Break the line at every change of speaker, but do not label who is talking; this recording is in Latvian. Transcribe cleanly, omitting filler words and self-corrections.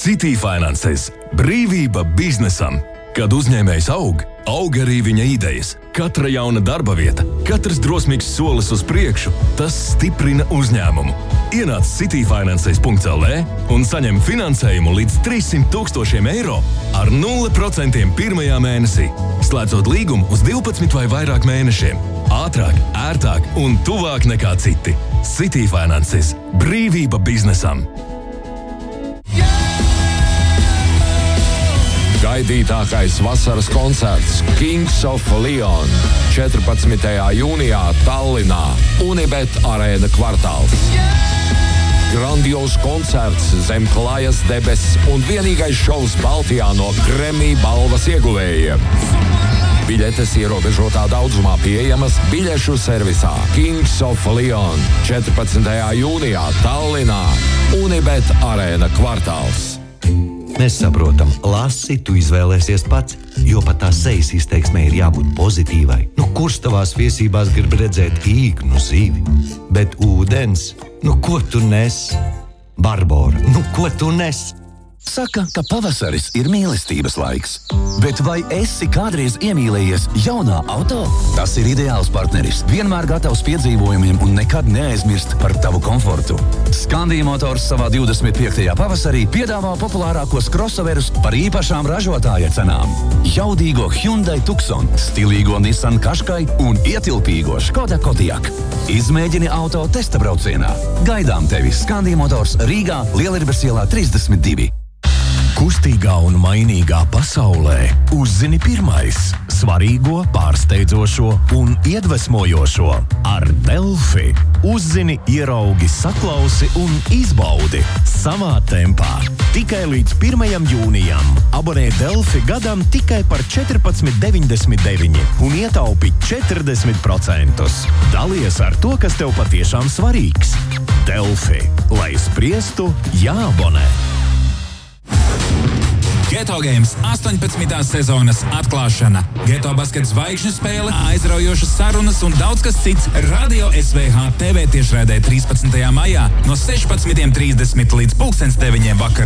City Finanses – brīvība biznesam. Kad uzņēmējs aug arī viņa idejas. Katra jauna darba vieta, katrs drosmīgs solis uz priekšu, tas stiprina uzņēmumu. Ienāc cityfinanses.lv un saņem finansējumu līdz 300,000 eiro ar 0% pirmajā mēnesī, slēdzot līgumu uz 12 vai vairāk mēnešiem. Ātrāk, ērtāk un tuvāk nekā citi. City Finanses – brīvība biznesam.
Gaidītākais vasaras koncerts Kings of Leon 14. jūnijā Tallinā, Unibet Arēna kvartāls. Grandios koncerts zem klājas debesis un vienīgais šovs Baltijā no Grammy balvas ieguvējiem. Biļetes ierobežotā daudzumā pieejamas biļešu servisā Kings of Leon 14. jūnijā Tallinā, Unibet Arēna kvartāls.
Mēs saprotam, lasi, tu izvēlēsies pats, jo pat tā sejas izteiksmē ir jābūt pozitīvai. Kurš tavās viesībās grib redzēt īknu zivi? Bet ūdens, ko tu nes? Barbora, ko tu nes?
Saka, ka pavasaris ir mīlestības laiks. Bet vai esi kādreiz iemīlējies jaunā auto? Tas ir ideāls partneris. Vienmēr gatavs piedzīvojumiem un nekad neaizmirst par tavu komfortu. Scandia Motors savā 25. pavasarī piedāvā populārākos crossoverus par īpašām ražotāja cenām. Jaudīgo Hyundai Tucson, stilīgo Nissan Qashqai un ietilpīgo Škoda Kodiaq. Izmēģini auto testa braucienā. Gaidām tevi Scandia Motors Rīgā, Lielarbas ielā 32.
Kustīgā un mainīgā pasaulē uzzini pirmais svarīgo, pārsteidzošo un iedvesmojošo ar Delfi. Uzzini, ieraugi, saklausi un izbaudi savā tempā. Tikai līdz 1. jūnijam abonē Delfi gadam tikai par 14,99 un ietaupi 40%. Dalies ar to, kas tev patiešām svarīgs. Delfi. Lai spriestu, jāabonē.
Geto Games 18. sezonas atklāšana. Geto basketa zvaigžņu spēle, aizraujošas sarunas un daudz kas cits Radio SVH TV tiešraidē 13. maijā no 16:30 līdz 9:00 vakarā.